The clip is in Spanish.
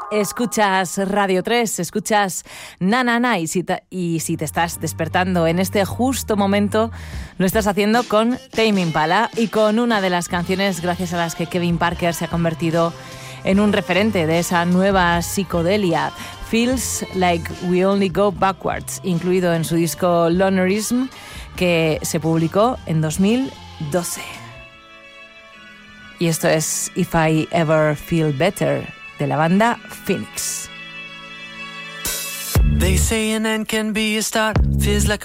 Escuchas Radio 3, escuchas Na Na Na y si te estás despertando en este justo momento, lo estás haciendo con Tame Impala y con una de las canciones gracias a las que Kevin Parker se ha convertido en un referente de esa nueva psicodelia, Feels Like We Only Go Backwards, incluido en su disco Lonerism, que se publicó en 2012. Y esto es If I Ever Feel Better, de la banda Phoenix. They say an end can be a start, feels like a